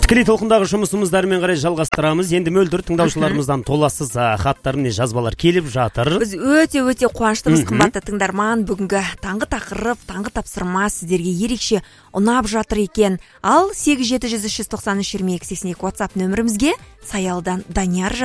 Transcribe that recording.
Тікелей толқындағы жұмысымыздармен қарай жалғастырамыз. Енді мөлдір тыңдаушыларымыздан толассыз хаттар мен жазбалар келіп жатыр. Біз өте қуаныштымыз, қымбатты тыңдарман. Бүгінгі таңғы тақырып, таңғы тапсырма сіздерге ерекше ұнап жатыр екен. Ал 8700-393-2282 WhatsApp нөмірімізге Саялдан Данияр